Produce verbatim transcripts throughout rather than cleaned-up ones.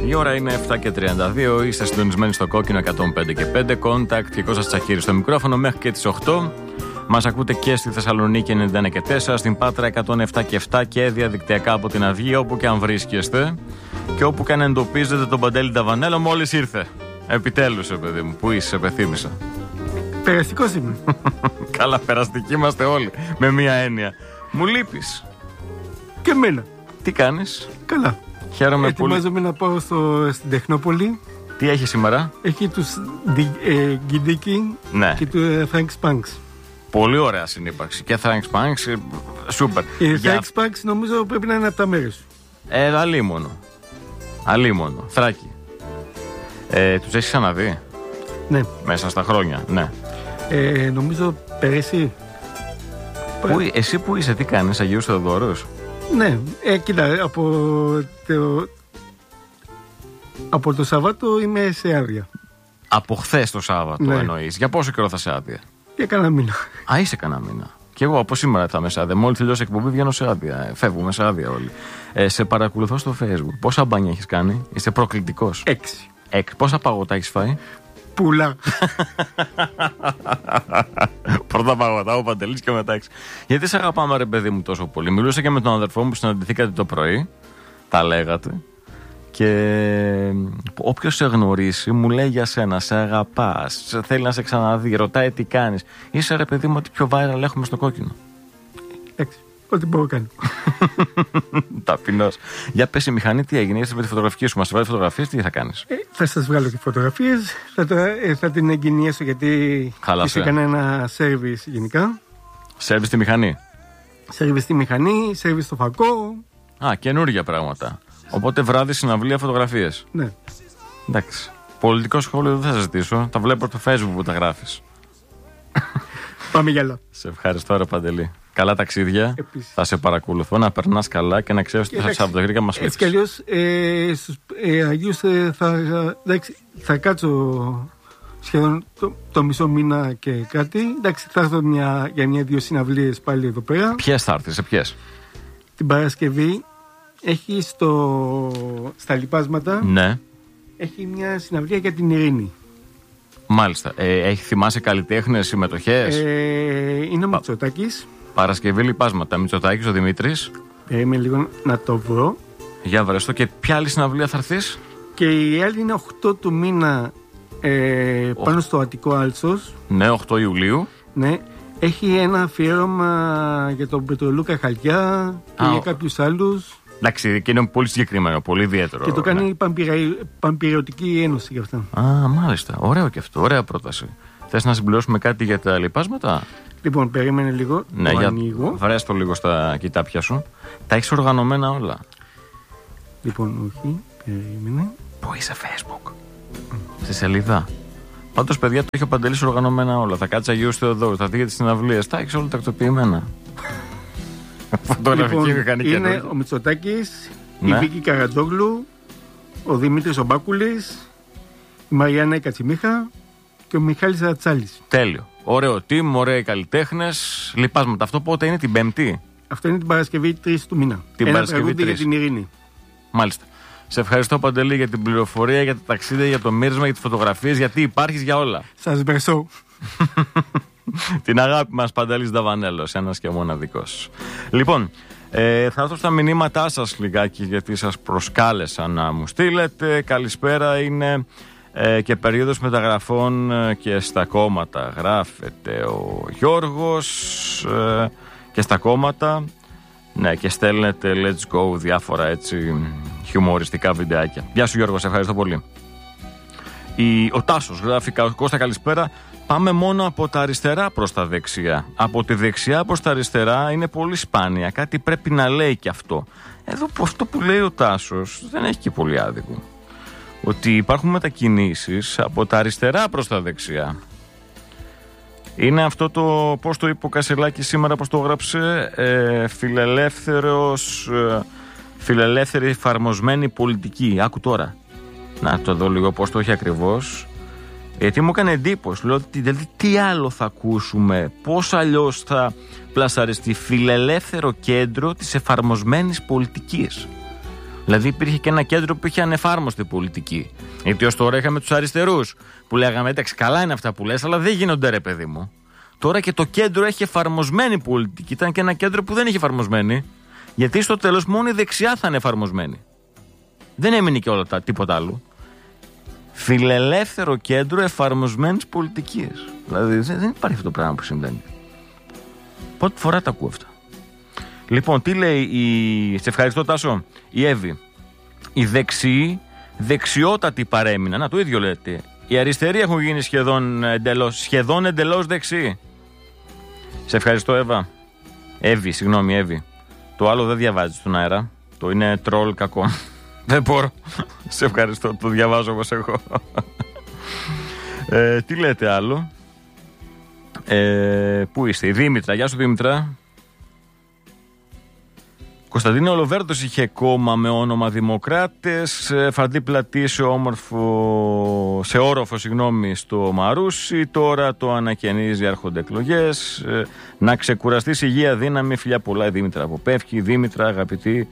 Η ώρα είναι επτά και τριάντα δύο. Είστε συντονισμένοι στο κόκκινο εκατόν πέντε και πέντε. Contact και Κώστας Τσακίρης στο μικρόφωνο μέχρι και τις οκτώ. Μας ακούτε και στη Θεσσαλονίκη ενενήντα ένα και τέσσερα, στην Πάτρα εκατόν επτά και επτά και διαδικτυακά από την Αυγή, όπου και αν βρίσκεστε. Και όπου και αν εντοπίζετε τον Παντέλη Νταβανέλο, μόλις ήρθε. Επιτέλους, παιδί μου, που είσαι, πεθύμησα. Περαστικός είμαι. Καλά, περαστικοί είμαστε όλοι. Με μία έννοια. Μου λείπεις. Και εμένα. Τι κάνεις? Καλά. Χαίρομαι πολύ. Ετοιμάζομαι να πάω στο, στην Τεχνόπολη. Τι έχει σήμερα? Έχει τους ε, Γκιντίκι ναι. και του ε, Thanks Punks. Πολύ ωραία συνύπαρξη. Και Thanks Punks, σούπερ. Η Για... Thanks Punks νομίζω πρέπει να είναι από τα μέρη σου. Ε, αλίμονο. Αλίμονο. Θράκη. Ε, τους έχεις ξαναδεί? Ναι. Μέσα στα χρόνια, ναι. Ε, νομίζω πέρυσι. Πού, εσύ που είσαι, τι κάνεις, Αγίους Θεοδόρους? Ναι, ε, κοίτα, από το, από το Σαββάτο είμαι σε άδεια. Από χθες το Σάββατο, ναι. Εννοείς? Για πόσο καιρό θα σε άδεια? Για κανένα μήνα. Α, είσαι κανένα μήνα. Και εγώ από σήμερα θα είμαι σε άδεια. Μόλις τελειώσει η εκπομπή βγαίνω σε άδεια. Φεύγουμε σε άδεια όλοι. Ε, σε παρακολουθώ στο Facebook. Πόσα μπάνια έχεις κάνει? Είσαι προκλητικός. Έξι. Έξι. Πόσα παγωτά έχεις φάει? Πουλά. Πρώτα παγωτά ο Παντελής και μετά έξι. Γιατί σε αγαπάμε, ρε παιδί μου, τόσο πολύ? Μιλούσα και με τον αδερφό μου που συναντηθήκατε το πρωί. Τα λέγατε. Και όποιος σε γνωρίσει μου λέει για σένα, σε αγαπάς, θέλει να σε ξαναδεί, ρωτάει τι κάνεις. Είσαι, ρε παιδί μου, ότι πιο viral έχουμε στο κόκκινο. Εντάξει, ό,τι μπορώ κάνω. Ταπεινός. Για πες, η μηχανή τι έγινε? Ήρθες με τη φωτογραφική σου, μας βάλει φωτογραφίες, τι θα κάνεις? Ε, θα σας βγάλω και φωτογραφίες, θα, τα, ε, θα την εγκαινιάσω γιατί της έκανα ένα service γενικά. Service στη μηχανή. Service στη μηχανή, service στο φακό. Α, καινούργια πράγματα. Οπότε βράδυ συναυλία φωτογραφίες. Ναι. Εντάξει. Πολιτικό σχόλιο δεν θα ζητήσω. Τα βλέπω στο Facebook που τα γράφεις. Πάμε για άλλα. Σε ευχαριστώ, ρε Παντελή. Καλά ταξίδια. Επίσης. Θα σε παρακολουθώ, να περνάς καλά και να ξέρεις ότι θα Σαββατοκύριακα μας λείψεις. Έτσι κι αλλιώς ε, στους ε, Αγίους ε, θα, εντάξει, θα κάτσω σχεδόν το, το μισό μήνα και κάτι. Εντάξει, θα έρθω μια, για μια-δύο συναυλίες πάλι εδώ πέρα. Ποιες θα έρθεις, σε ποιες? Την Παρασκευή έχει στο, στα Λιπάσματα. Ναι. Έχει μια συναυλία για την ειρήνη. Μάλιστα. Ε, έχει θυμάσαι καλλιτέχνες, συμμετοχές? Ε, είναι ο Πα... Μητσοτάκης. Παρασκευή Λιπάσματα. Μητσοτάκης, ο Δημήτρης. Περίμενε λίγο να το βρω. Για βρες το. Και ποια άλλη συναυλία θα έρθεις? Και η άλλη είναι οκτώ του μήνα ε, πάνω στο Αττικό Άλσος. Ναι, οκτώ Ιουλίου. Ναι. Έχει ένα αφιέρωμα για τον Πετρολούκα Χαλιά και Α, για κάποιους άλλους. Εντάξει, και είναι πολύ συγκεκριμένο, πολύ ιδιαίτερο. Και το κάνει ναι. η Πανπυρεωτική Ένωση γι' αυτό. Α, μάλιστα. Ωραίο και αυτό. Ωραία πρόταση. Θες να συμπληρώσουμε κάτι για τα Λιπάσματα? Λοιπόν, περίμενε λίγο. Ναι, το για... ανοίγω. Βρες το λίγο στα κοιτάπια σου. Τα έχεις οργανωμένα όλα? Λοιπόν, όχι. Περίμενε. Πού είσαι, Facebook? Mm. Στη σελίδα. Πάντως, παιδιά, το έχει ο Παντελής οργανωμένα όλα. Θα κάτσει Αγίους Θεοδόρου, θα δει για τις συναυλίες. Τα έχεις όλα τακτοποιημένα. Λοιπόν, είναι ο Μητσοτάκης, ναι. Η Βίκη Καρατζόγλου, ο Δημήτρης Ομπάκουλης, η Μαριάννα Κατσιμίχα και ο Μιχάλης Ατσάλης. Τέλειο. Ωραίο team, ωραίοι καλλιτέχνες. Λιπάσματα. Αυτό πότε είναι? Την Πέμπτη? Αυτό είναι την Παρασκευή τρεις του μήνα. Την Ένα Παρασκευή τρεις. Για την ειρήνη. Μάλιστα. Σε ευχαριστώ, Παντελή, για την πληροφορία, για τα ταξίδια, για το μοίρασμα, για τις φωτογραφίες, γιατί υπάρχεις για όλα. Σας ευχαριστώ. Την αγάπη μας, Παντελής Νταβανέλος, ένας και μοναδικός. Λοιπόν, ε, θα έρθω στα μηνύματά σας λιγάκι, γιατί σας προσκάλεσα να μου στείλετε. Καλησπέρα, είναι ε, και περίοδος μεταγραφών ε, και στα κόμματα. Γράφεται ο Γιώργος ε, και στα κόμματα. Ναι, και στέλνετε let's go διάφορα έτσι χιουμοριστικά βιντεάκια. Γεια σου, Γιώργο, σε ευχαριστώ πολύ. Η, ο Τάσος γράφει, Κώστα, καλησπέρα. Πάμε μόνο από τα αριστερά προς τα δεξιά. Από τη δεξιά προς τα αριστερά είναι πολύ σπάνια. Κάτι πρέπει να λέει και αυτό. Εδώ αυτό που λέει ο Τάσος δεν έχει και πολύ άδικο. Ότι υπάρχουν μετακινήσεις από τα αριστερά προς τα δεξιά. Είναι αυτό το, πώς το είπε ο Κασελάκης σήμερα, πώς το έγραψε, ε, φιλελεύθερος, ε, φιλελεύθερη εφαρμοσμένη πολιτική. Άκου τώρα. Να το δω λίγο πώς το έχει ακριβώς. Γιατί μου έκανε εντύπωση. Λέω, δηλαδή, τι άλλο θα ακούσουμε, πώς αλλιώς θα πλασαριστεί? Φιλελεύθερο κέντρο της εφαρμοσμένης πολιτικής. Δηλαδή υπήρχε και ένα κέντρο που είχε ανεφάρμοστη πολιτική. Γιατί ως τώρα είχαμε τους αριστερούς που λέγαμε εντάξει, καλά είναι αυτά που λες, αλλά δεν γίνονται ρε παιδί μου. Τώρα και το κέντρο έχει εφαρμοσμένη πολιτική. Ήταν και ένα κέντρο που δεν είχε εφαρμοσμένη. Γιατί στο τέλος μόνο η δεξιά θα είναι εφαρμοσμένη. Δεν έμεινε και όλα τα, τίποτα άλλο. Φιλελεύθερο κέντρο εφαρμοσμένης πολιτικής. Δηλαδή δεν υπάρχει αυτό το πράγμα που συμβαίνει. Πρώτη φορά τα ακούω αυτά. Λοιπόν, τι λέει η... Σε ευχαριστώ Τάσο. Η Εύη. Οι δεξιοί, δεξιότατοι παρέμειναν. Να, το ίδιο λέτε. Οι αριστεροί έχουν γίνει σχεδόν εντελώς, σχεδόν εντελώς δεξιοί. Σε ευχαριστώ Εύα. Εύη, συγγνώμη Εύη. Το άλλο δεν διαβάζει στον αέρα. Το είναι τρόλ κακό. Δεν μπορώ. Σε ευχαριστώ. Το διαβάζω όπως έχω. ε, τι λέτε άλλο. Ε, πού είστε, η Δήμητρα. Γεια σου Δήμητρα. Κωνσταντίνο Ολοβέρδος είχε κόμμα με όνομα Δημοκράτες, φαρδί πλατή σε, όμορφο, σε όροφο συγγνώμη, στο Μαρούσι, τώρα το ανακαινίζει, έρχονται εκλογές. Να ξεκουραστείς, υγεία, δύναμη, φιλιά πολλά η Δήμητρα από Πεύκη. Δήμητρα αγαπητή,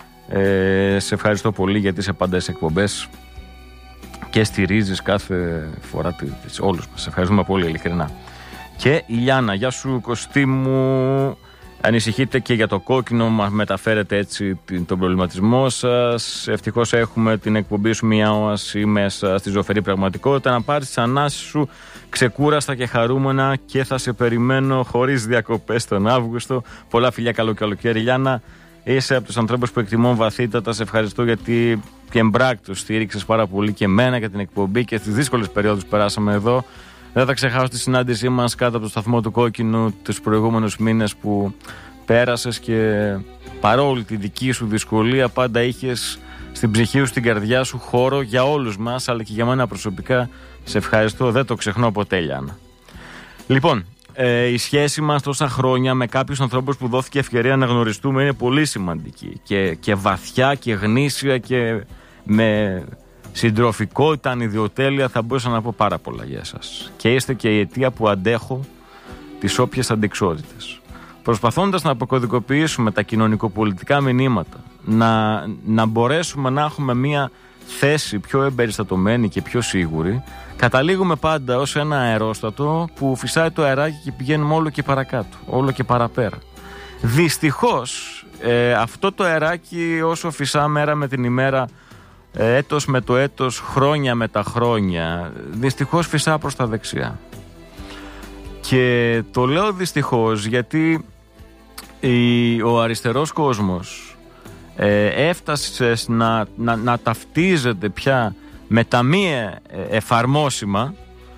ε, σε ευχαριστώ πολύ γιατί είσαι πάντα σε εκπομπές και στηρίζεις κάθε φορά τις, όλους μας. Σε ευχαριστούμε πολύ ειλικρινά. Και η Λιάννα, γεια σου Κωστή μου. Ανησυχείτε και για το κόκκινο, μας μεταφέρετε έτσι τον προβληματισμό σας. Ευτυχώς έχουμε την εκπομπή σου μια όαση μέσα στη ζωφερή πραγματικότητα. Να πάρεις τις ανάσεις σου ξεκούραστα και χαρούμενα και θα σε περιμένω χωρίς διακοπές τον Αύγουστο. Πολλά φιλιά, καλό καλοκαίρι Λιάννα. Είσαι από τους ανθρώπους που εκτιμώ βαθύτατα. Σε ευχαριστώ γιατί και εμπράκτος στήριξες πάρα πολύ και εμένα και την εκπομπή και στις δύσκολες περιόδους που περάσαμε εδώ. Δεν θα ξεχάσω τη συνάντησή μας κάτω από το σταθμό του Κόκκινου τους προηγούμενους μήνες που πέρασες και παρόλη τη δική σου δυσκολία πάντα είχες στην ψυχή σου, στην καρδιά σου χώρο για όλους μας αλλά και για μένα προσωπικά. Σε ευχαριστώ, δεν το ξεχνώ ποτέ Λιάννα. Λοιπόν, ε, η σχέση μας τόσα χρόνια με κάποιους ανθρώπους που δόθηκε ευκαιρία να γνωριστούμε είναι πολύ σημαντική και, και βαθιά και γνήσια και με... συντροφικότητα, ανιδιοτέλεια, θα μπορούσα να πω πάρα πολλά για εσάς. Και είστε και η αιτία που αντέχω τις όποιες αντικσότητες. Προσπαθώντας να αποκωδικοποιήσουμε τα κοινωνικοπολιτικά μηνύματα, να, να μπορέσουμε να έχουμε μια θέση πιο εμπεριστατωμένη και πιο σίγουρη, καταλήγουμε πάντα ως ένα αερόστατο που φυσάει το αεράκι και πηγαίνουμε όλο και παρακάτω, όλο και παραπέρα. Δυστυχώς, ε, αυτό το αεράκι όσο φυσά μέρα με την ημέρα, έτος με το έτος, χρόνια με τα χρόνια, δυστυχώς φυσά προς τα δεξιά. Και το λέω δυστυχώς γιατί η, ο αριστερός κόσμος ε, έφτασε να, να, να ταυτίζεται πια με τα μη εφαρμόσιμα,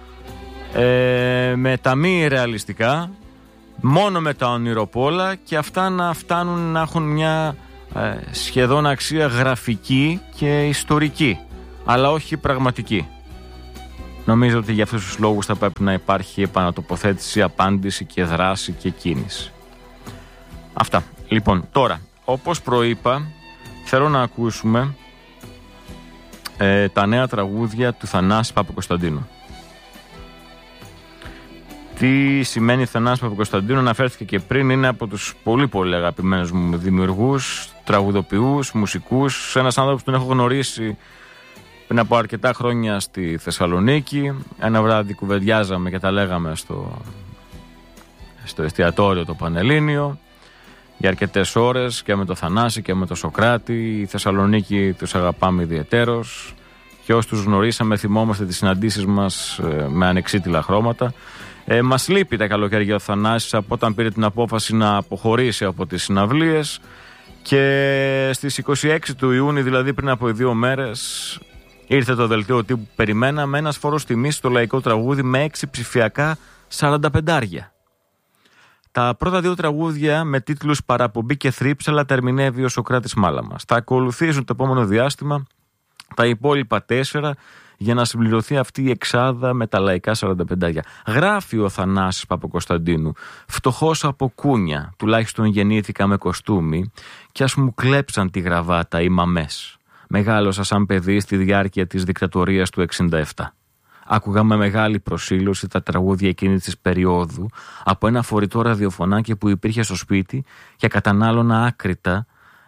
ε, με τα μη ρεαλιστικά, μόνο με τα ονειροπόλα και αυτά να φτάνουν να έχουν μια σχεδόν αξία γραφική και ιστορική, αλλά όχι πραγματική. Νομίζω ότι για αυτούς τους λόγους θα πρέπει να υπάρχει επανατοποθέτηση, απάντηση και δράση και κίνηση. Αυτά. Λοιπόν, τώρα, όπως προείπα, θέλω να ακούσουμε ε, τα νέα τραγούδια του Θανάση Παπακοσταντίνου. Τι σημαίνει Θανάση Παπακοσταντίνου, αναφέρθηκε και πριν, είναι από τους πολύ πολύ αγαπημένους μου δημιουργούς, τραγουδοποιούς, μουσικούς, ένας άνθρωπος που τον έχω γνωρίσει πριν από αρκετά χρόνια στη Θεσσαλονίκη. Ένα βράδυ κουβεντιάζαμε και τα λέγαμε στο, στο εστιατόριο το Πανελλήνιο για αρκετές ώρες και με το Θανάση και με το Σοκράτη. Η Θεσσαλονίκη τους αγαπάμε ιδιαιτέρως και όσοι τους γνωρίσαμε θυμόμαστε τις συναντήσεις μας με ανεξίτηλα χρώματα. Ε, μας λείπει τα καλοκαίρια ο Θανάσης από όταν πήρε την απόφαση να αποχωρήσει από τις συναυλίες και στις είκοσι έξι του Ιούνιου, δηλαδή πριν από δύο μέρες, ήρθε το δελτίο τύπου που περιμέναμε, ένας φόρος τιμής στο λαϊκό τραγούδι με έξι ψηφιακά σαρανταπεντάρια. Τα πρώτα δύο τραγούδια με τίτλους Παραπομπή και Θρύψαλα τα ερμηνεύει ο Σοκράτης Μάλαμας. Θα ακολουθήσουν το επόμενο διάστημα τα υπόλοιπα τέσσερα για να συμπληρωθεί αυτή η εξάδα με τα λαϊκά σαρανταπεντάρια. Γράφει ο Θανάσης Παπακοσταντίνου, φτωχός από κούνια, τουλάχιστον γεννήθηκα με κοστούμι κι ας μου κλέψαν τη γραβάτα οι μαμές. Μεγάλωσα σαν παιδί στη διάρκεια της δικτατορίας του εξήντα επτά. Άκουγα με μεγάλη προσήλωση τα τραγούδια εκείνης της περίοδου από ένα φορητό ραδιοφωνάκι που υπήρχε στο σπίτι και κατανάλωνα άκρητα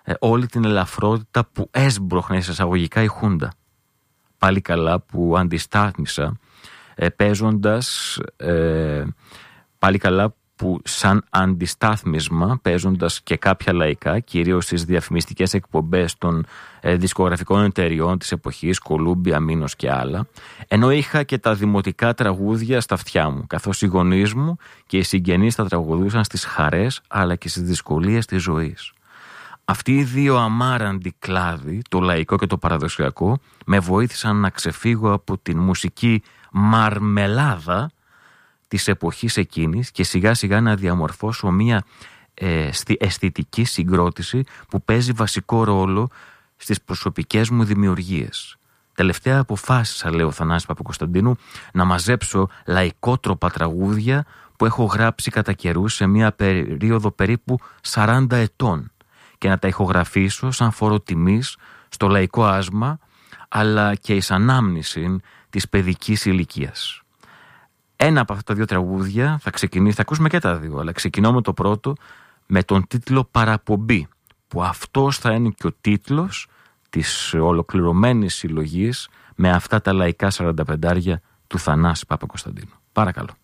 ε, όλη την ελαφρότητα που έσμπροχνε εισαγωγικά η Χούντα. Πάλι καλά που αντιστάθμισα ε, παίζοντας, ε, πάλι καλά που σαν αντιστάθμισμα παίζοντας και κάποια λαϊκά, κυρίως στις διαφημιστικές εκπομπές των ε, δισκογραφικών εταιριών της εποχής, Κολούμπια, Μίνος και άλλα, ενώ είχα και τα δημοτικά τραγούδια στα αυτιά μου, καθώς οι γονείς μου και οι συγγενείς τα τραγουδούσαν στις χαρές αλλά και στις δυσκολίες της ζωής. Αυτοί οι δύο αμάραντοι κλάδοι, το λαϊκό και το παραδοσιακό, με βοήθησαν να ξεφύγω από την μουσική μαρμελάδα της εποχής εκείνης και σιγά σιγά να διαμορφώσω μια ε, αισθητική συγκρότηση που παίζει βασικό ρόλο στις προσωπικές μου δημιουργίες. Τελευταία αποφάσισα, λέει ο Θανάσης Παπακοσταντίνου, να μαζέψω λαϊκότροπα τραγούδια που έχω γράψει κατά καιρούς σε μια περίοδο περίπου σαράντα ετών και να τα ηχογραφήσω σαν φόρο τιμής στο λαϊκό άσμα αλλά και εις ανάμνηση της παιδικής ηλικίας. Ένα από αυτά τα δύο τραγούδια θα ξεκινήσει, θα ακούσουμε και τα δύο, αλλά ξεκινώ με το πρώτο με τον τίτλο «Παραπομπή», που αυτός θα είναι και ο τίτλος της ολοκληρωμένης συλλογής με αυτά τα λαϊκά σαρανταπεντάρια του Θανάση Παπακοσταντίνου. Παρακαλώ.